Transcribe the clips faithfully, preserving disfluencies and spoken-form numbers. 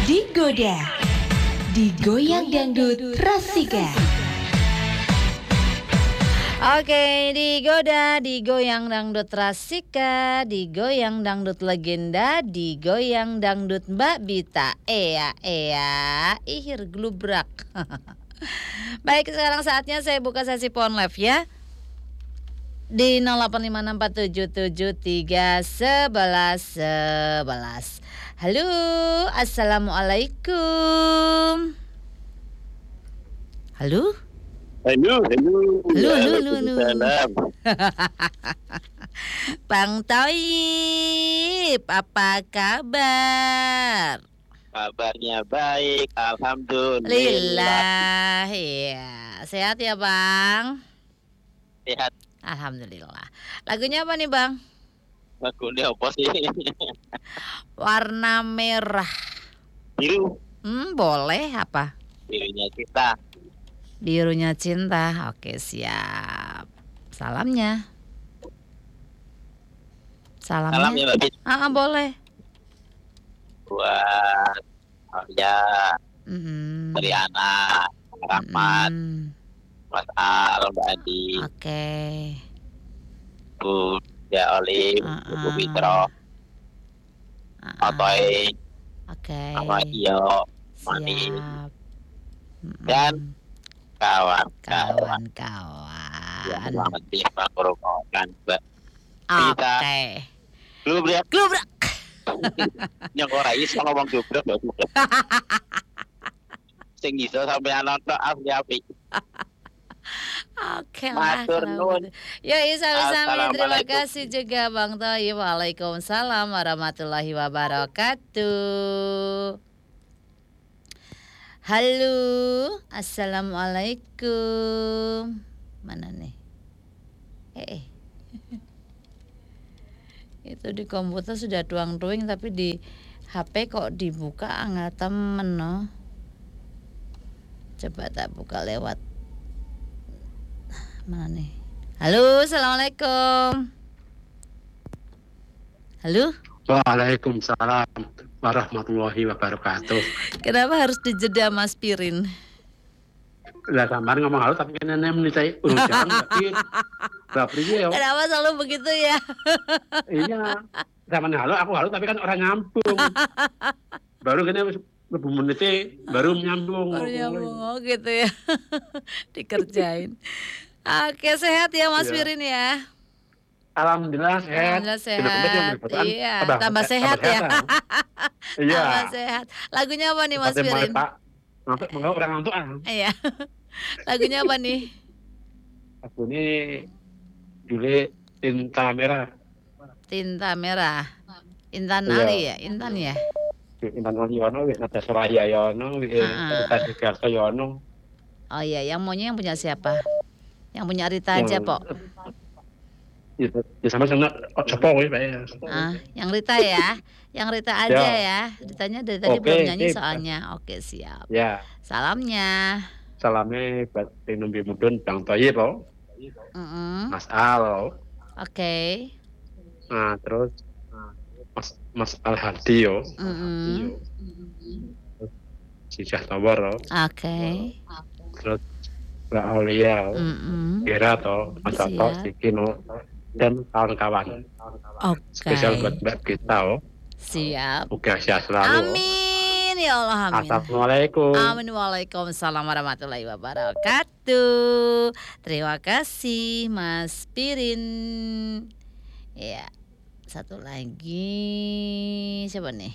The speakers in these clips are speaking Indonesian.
Digoda, digoyang dangdut Rasika. Oke, digoda, digoyang dangdut Rasika, digoyang dangdut legenda, digoyang dangdut Mbak Bita. Ea, ea, ihir glubrak. Baik, sekarang saatnya saya buka sesi phone live ya. Di nol delapan lima enam empat tujuh tujuh tiga satu satu satu. Halo, assalamualaikum. Halo. Halo, halo. Halo, halo, halo. Bang Toib, apa kabar? Kabarnya baik, alhamdulillah. Lillah, ya. Sehat ya Bang? Sehat. Alhamdulillah. Lagunya apa nih Bang? Lagunya apa sih? Warna merah. Biru. Hmm, boleh apa? Birunya kita. Birunya cinta. Oke, siap. Salamnya. Salamnya. Salam ya Mbak Bit. Ah, boleh. Buat Arya, Mm-mm. dari anak, Rahmat, Mm-mm. Mas Al, Mbak Andi, Oke. Bu Ya Olim, Uh-uh. Bu Fitro, Ah, Otoy, Oke. sama Iyo, Mani, Siap. Mm-mm. dan kawan-kawan. Kawan-kawan. Ya, selamat siang, kurungan, Mbak. Kita Oke. belum lihat Glubrak. nyokor iso ngomong goblok Mbak. Sing iso sampeyan nonton api-api. Oke lah. Matur kalau nuwun. begitu. Ya, sami-sami. Terima Assalamualaikum. kasih juga Bang Toib. Waalaikumsalam warahmatullahi wabarakatuh. Halo, assalamualaikum. Mana nih? Eh, eh. Itu di komputer sudah tuang-tuing, tapi di H P kok dibuka angel temen no. Coba tak buka lewat mana nih? Halo, assalamualaikum. Halo. Waalaikumsalam warahmatullahi wabarakatuh. Kenapa harus dijeda Mas Pirin? Lah sampean ngomong halo tapi kan nenek menitai urusan tapi lah priye yo. Kenapa selalu begitu ya? Iya. Zaman halo aku halo tapi kan orang nyambung. Baru kene wis lebu menite baru nyambung. Baru nyambung oh gitu ya. Dikerjain. Oke, sehat ya Mas Iya. Pirin ya. Alhamdulillah sehat. Alhamdulillah Bener-bener yang sehat. berbetulan, Iya, tambah- tambah sehat ya. sehat. Iya. Tambah sehat. Lagunya apa nih Mas Pasti mulai, Pirin? Pak. Ngantuk mengko orang ngantuk ah. Iya. Lagunya apa nih? Aku ini judulnya Tinta Merah. Tinta Merah. Intan Iya. Ali ya, Intan ya. Intan Yono, wis Nada Suraya Yono, wis Ah. Nada Sigarto Yono. Oh iya, yang maunya yang punya siapa? Yang punya Rita aja, Yang- Pok. Ya, ya sama sama coba wis Pak ya. Ah, yang Rita ya. Yang Rita aja ya. Ritanya dari tadi Oke, belum nyanyi sip. soalnya. Oke, siap. Ya, Salamnya. salamnya buat Tinumbi Mudun, Bang Toyib, oh. Mm-mm. Mas Al, oh. Oke. Nah, terus Mas Mas Al Hadi, oh. Mm-mm. Si Jahtawar, oh. Oke. Terus Mbak Aulia, oh. Mm-mm. Kira, toh. Mas Siap. Toto, si Kino, dan kawan-kawan. Oke. Spesial buat Mbak kita, oh. Siap. Semoga sehat selalu, oh. Amin ya Allah, amin. Assalamualaikum. Amin. Waalaikumsalam warahmatullahi wabarakatuh. Terima kasih Mas Pirin. Ya, satu lagi siapa nih?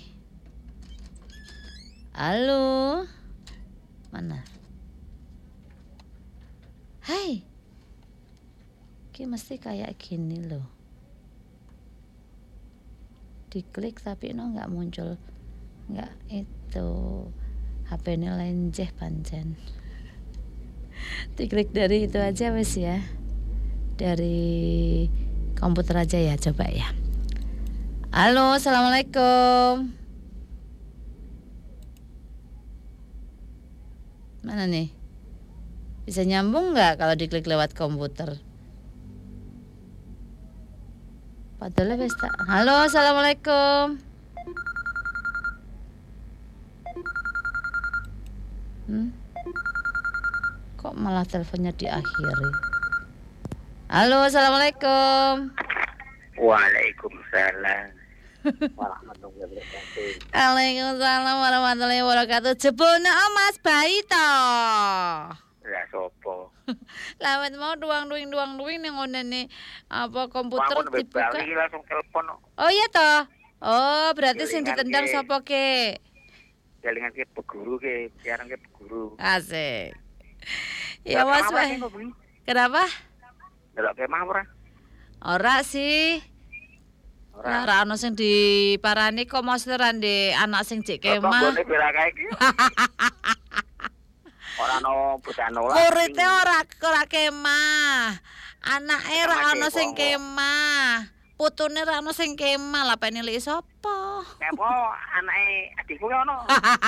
Halo, mana? Hai, Ki mesti kayak gini loh. Diklik tapi no nggak muncul, nggak itu. H P ini lenjeh pancen. Diklik dari itu aja wes ya. Dari komputer aja ya, coba ya. Halo, assalamualaikum. Mana nih? Bisa nyambung nggak kalau diklik lewat komputer? Padahal wes tak. Halo, assalamualaikum. Hmm? Kok malah teleponnya diakhiri? Halo, assalamualaikum. Waalaikumsalam warahmatullahi wabarakatuh. Waalaikumsalam warahmatullahi wabarakatuh. Jebulna Mas Bayi to. Ya sopo. Lawet mau duang-duing duang-duing yang ngene apa komputer Aku nembe dibuka. bali langsung telepon. Oh iya toh. Oh, berarti sing Kelingan ditendang ke. sapa ke? Jalingan ke peguru ke, jarang ke peguru. Asik. Ya Mas Bayi. Kenapa? Delok kemah ora? Ora sih. Lah Ora. ora ono sing diparani kok Mas Rande anak sing cek kemah. Tonggone bela kae iki. Ora ono bocah nolak. Muridnya ora ora kemah. Anake ora ono sing kemah. Putune ora ono sing kemah. Lah pengen nilai sapa? Kepo anake adikku ki ono.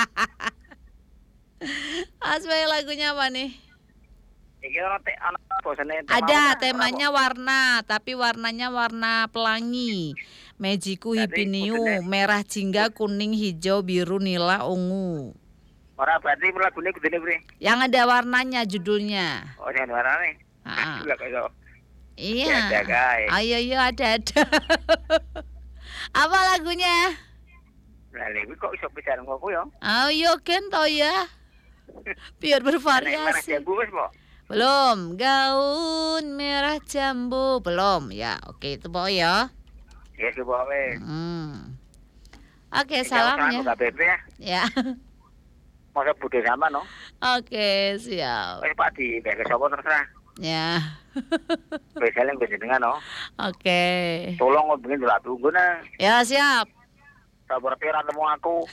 Asma lagunya apa nih? Iki ono te ono bosane. Ada temanya warna, tapi warnanya warna pelangi. Mejiku Jadi, hipiniu, kudune- merah jingga, kuning, hijau, biru, nila, ungu. Ora berarti lagune kudune bre. Yang ada warnanya judulnya. Oh sing warnane. Ah. Lah kok iso. Iya. Ada kae. Ayo yo ada ada. Apa lagunya? Lah lha kok iso bicara ngoku ya? Ayo Ken to ya. Biar Mana bervariasi. jambu wis, Mbok? Belum. Gaun merah jambu belum. Ya, oke itu Pak ya. Ya coba wis. Hmm. Oke, Jangan salah salamnya. buka B P ya. Ya. Masa budhe sama no. Oke, siap. Wis Pak di beke sapa terserah. Ya. Wis eling wis jenengan no. Oke. Tolong ngomongin dulu tunggu nah. Ya, siap. Sabar ora temu aku.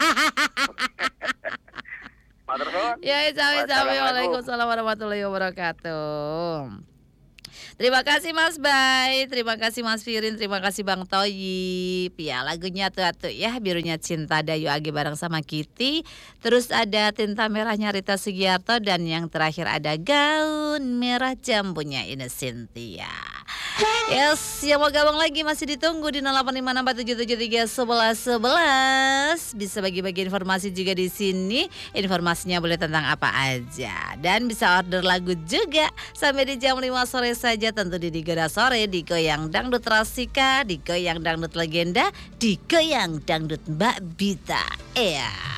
Matur suwun. Ya, sampai sampai. Wassalamualaikum. Waalaikumsalam warahmatullahi wabarakatuh. Terima kasih Mas Bay, terima kasih Mas Firin, terima kasih Bang Toyib. Ya lagunya tuh ya, Birunya Cinta Dayu Age bareng sama Kitty. Terus ada Tinta Merahnya Rita Sugiarto. Dan yang terakhir ada Gaun Merah Jambunya Ine Cynthia. Yes, yang mau gabung lagi masih ditunggu di nol delapan lima enam empat tujuh tujuh tiga satu satu satu. Bisa bagi-bagi informasi juga di sini. Informasinya boleh tentang apa aja. Dan bisa order lagu juga sampai di jam lima sore saja, tentu di Digoda Sore, di Goyang Dangdut Rasika, di Goyang Dangdut Legenda, di Goyang Dangdut Mbak Bita. Iya.